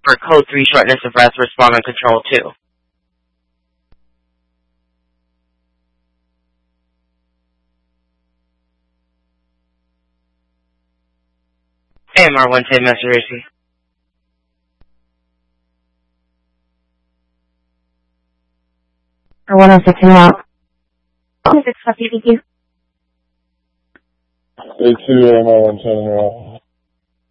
for Code 3 shortness of breath, respond on Control 2. AMR 110, Master Racy. Or 106 in out. 6 copy, thank you. A2, AMR 110 in out.